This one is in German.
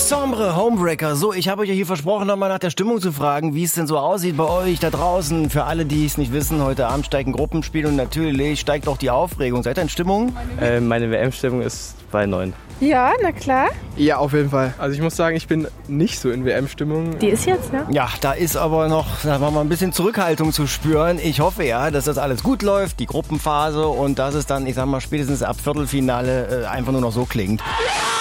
Sombre Homebreaker. So, ich habe euch ja hier versprochen, nochmal nach der Stimmung zu fragen, wie es denn so aussieht bei euch da draußen. Für alle, die es nicht wissen, heute Abend steigt ein Gruppenspiel und natürlich steigt auch die Aufregung. Seid ihr in Stimmung? Meine WM-Stimmung ist bei 9. Ja, na klar. Ja, auf jeden Fall. Also ich muss sagen, ich bin nicht so in WM-Stimmung. Die ist jetzt, ne? Ja, da ist aber noch, sagen wir mal, ein bisschen Zurückhaltung zu spüren. Ich hoffe ja, dass das alles gut läuft, die Gruppenphase und dass es dann, ich sag mal, spätestens ab Viertelfinale einfach nur noch so klingt.